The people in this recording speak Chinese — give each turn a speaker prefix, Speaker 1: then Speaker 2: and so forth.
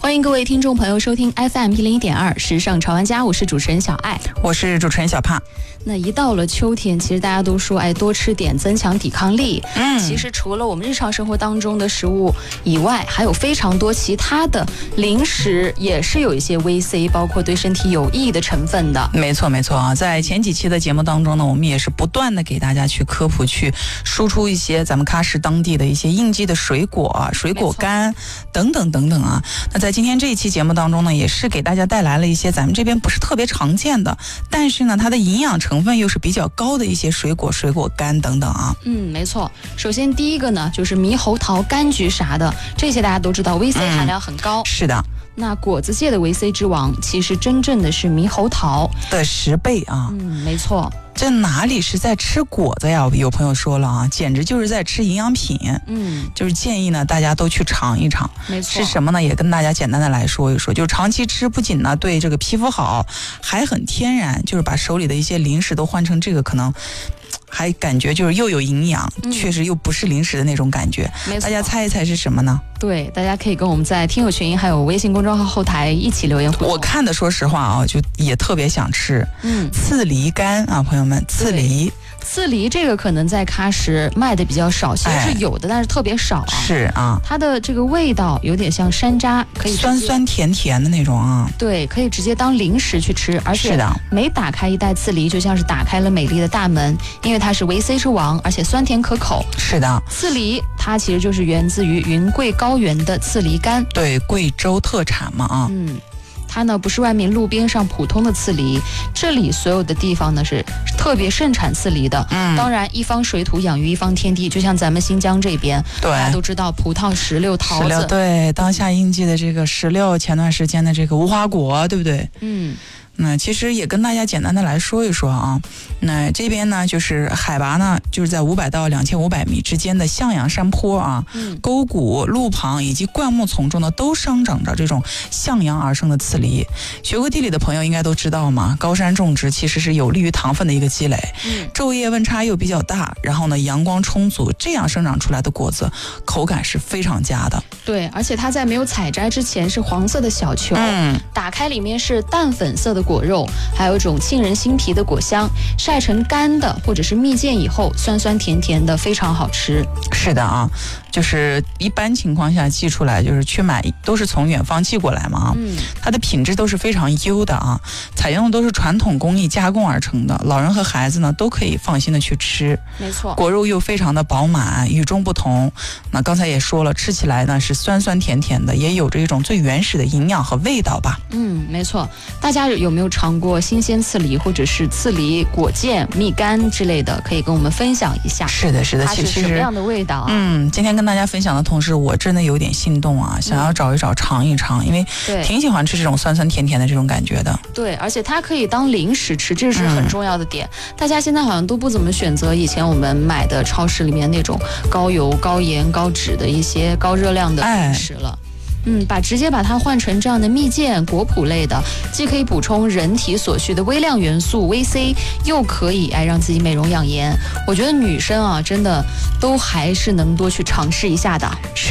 Speaker 1: 欢迎各位听众朋友收听 FM101.2时尚潮玩家，我是主持人小爱，
Speaker 2: 我是主持人小帕。
Speaker 1: 那一到了秋天，其实大家都说多吃点增强抵抗力。其实除了我们日常生活当中的食物以外，还有非常多其他的零食也是有一些 VC， 包括对身体有益的成分的。
Speaker 2: 没错没错啊，在前几期的节目当中呢，我们也是不断的给大家去科普，去输出一些咱们喀什当地的一些应季的水果、水果干等等等等啊。那在今天这一期节目当中呢，也是给大家带来了一些咱们这边不是特别常见的，但是呢它的营养成分又是比较高的一些水果干等等啊。
Speaker 1: 没错。首先第一个呢，就是猕猴桃、柑橘啥的，这些大家都知道 VC 含量很高。
Speaker 2: 是的。
Speaker 1: 那果子界的 VC 之王，其实真正的是猕猴桃
Speaker 2: 的10倍啊。
Speaker 1: 没错。
Speaker 2: 这哪里是在吃果子呀？有朋友说了啊，简直就是在吃营养品。就是建议呢大家都去尝一尝。
Speaker 1: 没错。
Speaker 2: 吃什么呢？也跟大家简单的来说一说，就是长期吃不仅呢对这个皮肤好，还很天然，就是把手里的一些零食都换成这个，可能还感觉就是又有营养，确实又不是零食的那种感觉。大家猜一猜是什么呢？
Speaker 1: 对，大家可以跟我们在听友群还有微信公众号后台一起留言互动。
Speaker 2: 我看的说实话啊，就也特别想吃。刺梨干啊，朋友们，刺梨
Speaker 1: 这个可能在喀什卖的比较少，其实是有的，但是特别少啊。
Speaker 2: 是啊，
Speaker 1: 它的这个味道有点像山楂，可以
Speaker 2: 酸酸甜甜的那种啊。
Speaker 1: 对，可以直接当零食去吃，而且每打开一袋刺梨，就像是打开了美丽的大门，因为它是VC 之王，而且酸甜可口。
Speaker 2: 是的，
Speaker 1: 刺梨它其实就是源自于云贵高原的刺梨干，
Speaker 2: 对，贵州特产嘛啊。
Speaker 1: 它呢不是外面路边上普通的刺梨，这里所有的地方呢是特别盛产刺梨的。当然一方水土养育一方天地，就像咱们新疆这边，
Speaker 2: 对，
Speaker 1: 大家都知道葡萄、石榴、桃子，
Speaker 2: 对，当下应季的这个石榴，前段时间的这个无花果，对不对？那其实也跟大家简单的来说一说啊。那这边呢，就是海拔呢，就是在500到2500米之间的向阳山坡啊，沟谷、路旁以及灌木丛中呢，都生长着这种向阳而生的刺梨。学过地理的朋友应该都知道嘛，高山种植其实是有利于糖分的一个积累，昼夜温差又比较大，然后呢阳光充足，这样生长出来的果子口感是非常佳的。
Speaker 1: 对，而且它在没有采摘之前是黄色的小球，打开里面是淡粉色的果肉，还有一种沁人心脾的果香，晒成干的或者是蜜饯以后，酸酸甜甜的，非常好吃。
Speaker 2: 是的啊，就是一般情况下寄出来，就是去买都是从远方寄过来嘛，它的品质都是非常优的啊，采用的都是传统工艺加工而成的，老人和孩子呢都可以放心的去吃。
Speaker 1: 没错，
Speaker 2: 果肉又非常的饱满，与众不同。那刚才也说了，吃起来呢是酸酸甜甜的，也有着一种最原始的营养和味道吧。
Speaker 1: 没错。大家有没有尝过新鲜刺梨或者是刺梨果酱、蜜柑之类的？可以跟我们分享一下。
Speaker 2: 是的，是的，
Speaker 1: 它是什么样的味道啊？
Speaker 2: 今天跟大家分享的同时，我真的有点心动啊，想要找一找尝一尝，因为挺喜欢吃这种酸酸甜甜的这种感觉的。
Speaker 1: 对，而且它可以当零食吃，这是很重要的点。大家现在好像都不怎么选择以前我们买的超市里面那种高油、高盐、高脂的一些高热量的零食了。直接把它换成这样的蜜饯、果脯类的，既可以补充人体所需的微量元素 VC， 又可以让自己美容养颜。我觉得女生啊，真的都还是能多去尝试一下的。